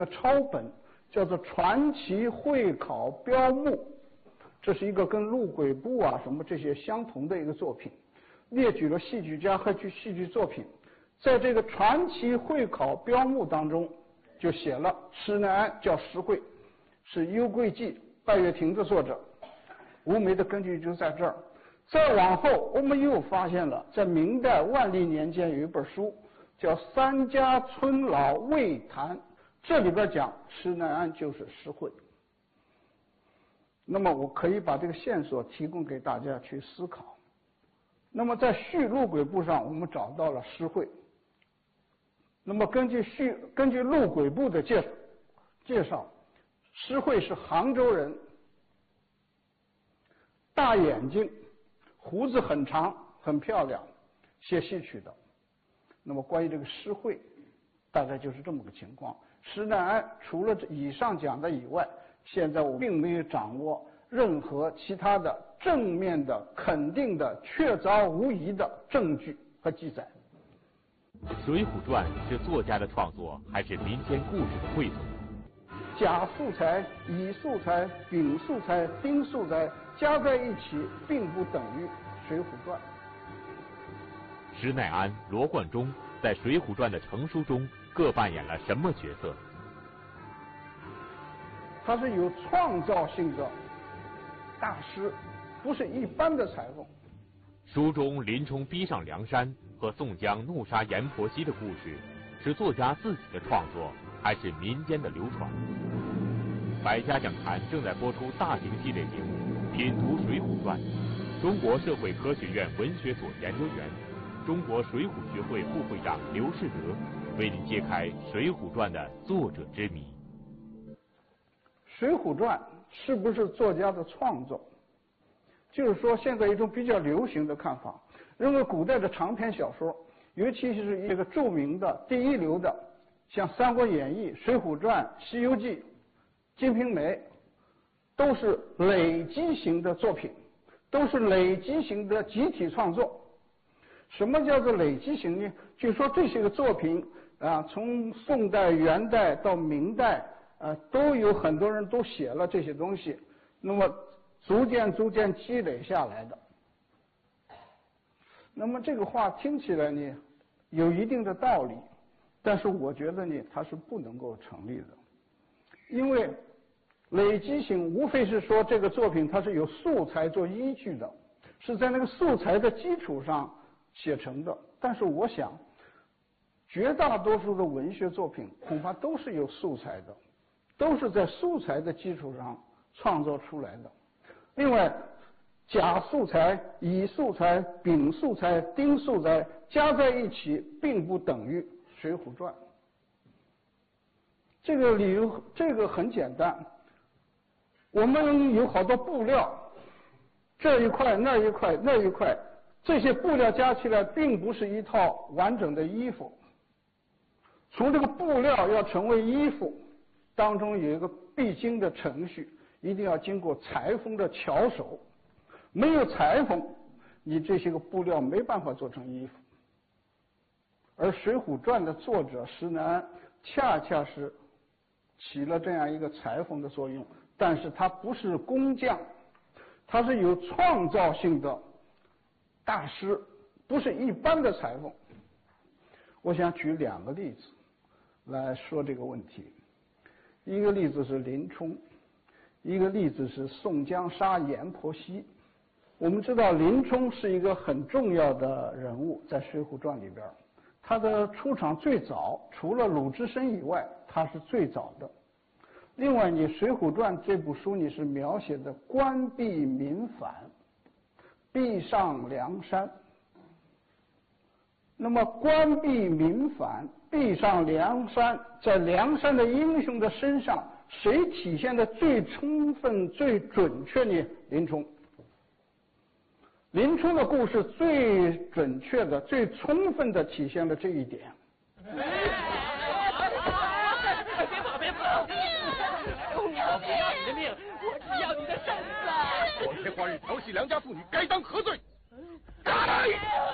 抄本，叫做《传奇会考标目》，这是一个跟陆轨部啊什么这些相同的一个作品，列举了戏剧家和戏剧作品。在这个《传奇会考标目》当中，就写了施耐庵叫施会，是《幽桂记》拜月亭的作者。吴梅的根据就在这儿。再往后，我们又发现了，在明代万历年间有一本书叫《三家村老魏谈》，这里边讲施耐庵就是施会。那么我可以把这个线索提供给大家去思考。那么在续陆轨部上，我们找到了施会。那么根据陆轨部的介绍，施会是杭州人，大眼睛，胡子很长，很漂亮，写戏曲的。那么关于这个施会，大概就是这么个情况。施耐庵除了以上讲的以外，现在我并没有掌握任何其他的正面的、肯定的、确凿无疑的证据和记载。 《水浒传》是作家的创作，还是民间故事的汇总？ 甲素材、乙素材、丙素材、丁素材加在一起，并不等于《水浒传》。 施耐庵、罗贯中在《水浒传》的成书中各扮演了什么角色？ 他是有创造性的大师，不是一般的裁缝。 书中林冲逼上梁山和宋江怒杀阎婆惜的故事，是作家自己的创作，还是民间的流传？百家讲坛正在播出大型系列节目《品读水浒传》，中国社会科学院文学所研究员、中国水浒学会副会长刘士德为您揭开《水浒传》的作者之谜。 《水浒传》是不是作家的创作？就是说，现在一种比较流行的看法，认为古代的长篇小说，尤其是这个著名的第一流的，像《三国演义》《水浒传》《西游记》《金瓶梅》，都是累积型的作品，都是累积型的集体创作。什么叫做累积型呢？就是说这些个作品啊，从宋代、元代到明代都有很多人都写了这些东西，那么逐渐积累下来的。那么这个话听起来呢，有一定的道理，但是我觉得呢，它是不能够成立的。因为累积性无非是说这个作品它是有素材做依据的，是在那个素材的基础上写成的。但是我想，绝大多数的文学作品恐怕都是有素材的，都是在素材的基础上创作出来的。另外，甲素材、乙素材、丙素材、丁素材加在一起，并不等于《水浒传》。这个理由，这个很简单。我们有好多布料，这一块、那一块、那一块，这些布料加起来，并不是一套完整的衣服。从这个布料要成为衣服，当中有一个必经的程序，一定要经过裁缝的巧手。没有裁缝，你这些个布料没办法做成衣服。而《水浒传》的作者施耐庵恰恰是起了这样一个裁缝的作用，但是他不是工匠，他是有创造性的大师，不是一般的裁缝。我想举两个例子来说这个问题。一个例子是林冲，一个例子是宋江杀阎婆惜。我们知道林冲是一个很重要的人物，在《水浒传》里边，他的出场最早，除了鲁智深以外，他是最早的。另外，你《水浒传》这部书你是描写的官闭民反，逼上梁山。那么官闭民反，逼上梁山，在梁山的英雄的身上，谁体现的最充分、最准确呢？林冲。林冲的故事最准确的、最充分的体现了这一点。 别跑，别跑！我不要你的命，我只要你的身子。 光天化日调戏良家妇女，该当何罪？